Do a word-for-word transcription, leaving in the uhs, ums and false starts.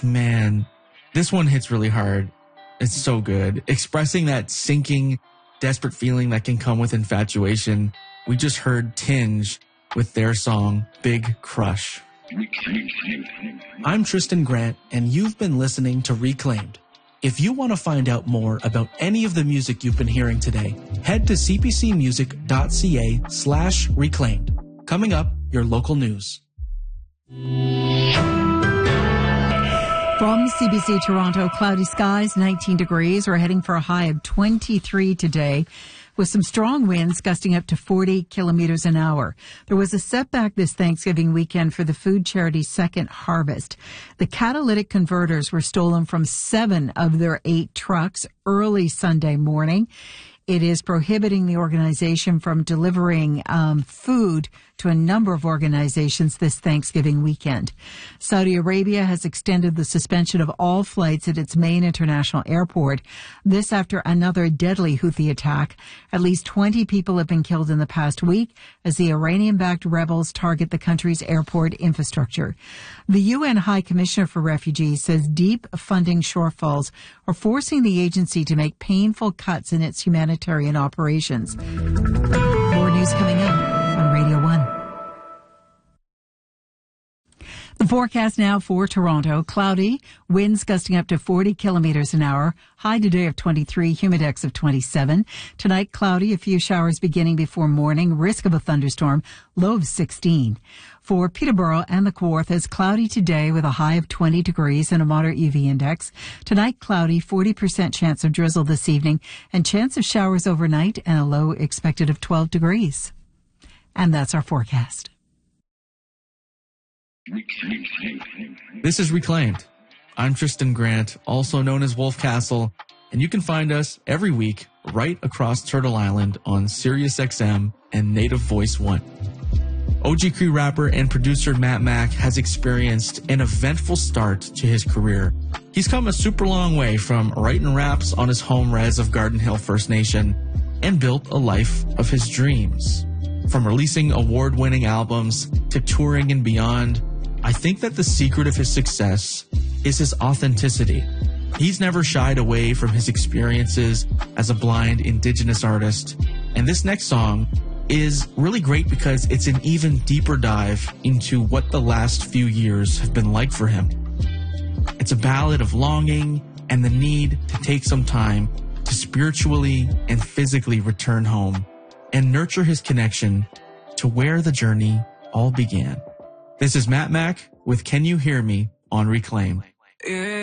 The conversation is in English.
man, this one hits really hard. It's so good. Expressing that sinking, desperate feeling that can come with infatuation. We just heard Tinge with their song, Big Crush. I'm Tristan Grant, and you've been listening to Reclaimed. If you want to find out more about any of the music you've been hearing today, head to c p c music dot c a slash reclaimed. Coming up, your local news. From C B C Toronto, cloudy skies, nineteen degrees. We're heading for a high of twenty-three today, with some strong winds gusting up to forty kilometers an hour. There was a setback this Thanksgiving weekend for the food charity Second Harvest. The catalytic converters were stolen from seven of their eight trucks early Sunday morning. It is prohibiting the organization from delivering um, food to a number of organizations this Thanksgiving weekend. Saudi Arabia has extended the suspension of all flights at its main international airport. This after another deadly Houthi attack. At least twenty people have been killed in the past week as the Iranian-backed rebels target the country's airport infrastructure. The U N High Commissioner for Refugees says deep funding shortfalls are forcing the agency to make painful cuts in its humanitarian operations. More news coming up on Radio one. The forecast now for Toronto, cloudy, winds gusting up to forty kilometers an hour, high today of twenty-three, humidex of twenty-seven. Tonight, cloudy, a few showers beginning before morning, risk of a thunderstorm, low of sixteen. For Peterborough and the Kawarthas, cloudy today with a high of twenty degrees and a moderate U V index. Tonight, cloudy, forty percent chance of drizzle this evening and chance of showers overnight and a low expected of twelve degrees. And that's our forecast. This is Reclaimed. I'm Tristan Grant, also known as Wolf Castle, and you can find us every week right across Turtle Island on Sirius X M and Native Voice One. O G Cree rapper and producer Matt Mack has experienced an eventful start to his career. He's come a super long way from writing raps on his home res of Garden Hill First Nation and built a life of his dreams. From releasing award-winning albums to touring and beyond, I think that the secret of his success is his authenticity. He's never shied away from his experiences as a blind Indigenous artist, and this next song is really great because it's an even deeper dive into what the last few years have been like for him. It's a ballad of longing and the need to take some time to spiritually and physically return home and nurture his connection to where the journey all began. This is Matt Mack with Can You Hear Me on Reclaim.